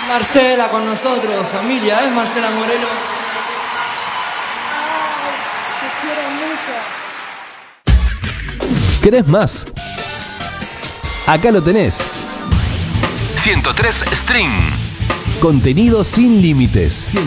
Marcela con nosotros, familia, ¿es Marcela Morelo? Te quiero mucho. ¿Querés más? Acá lo tenés. 103 String. Contenido sin límites.